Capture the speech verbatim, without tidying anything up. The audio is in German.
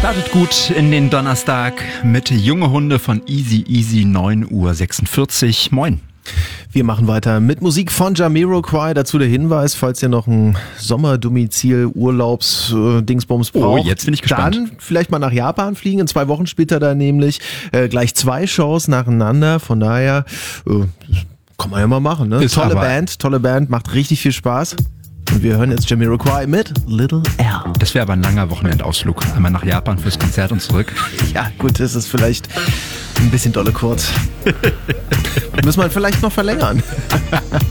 Startet gut in den Donnerstag mit Junge Hunde von Easy Easy, neun Uhr sechsundvierzig. Moin. Wir machen weiter mit Musik von Jamiroquai. Dazu der Hinweis, falls ihr noch ein Sommerdomizil, Urlaubs, äh, Dingsbums braucht. Oh, jetzt bin ich gespannt. Dann vielleicht mal nach Japan fliegen. In zwei Wochen spielt er da nämlich äh, gleich zwei Shows nacheinander. Von daher äh, kann man ja mal machen. Ne? Ist Tolle aber- Band, tolle Band, macht richtig viel Spaß. Und wir hören jetzt Jamiroquai mit Little L. Das wäre aber ein langer Wochenendausflug. Einmal nach Japan fürs Konzert und zurück. Ja, gut, das ist vielleicht ein bisschen dolle kurz. Müssen wir vielleicht noch verlängern.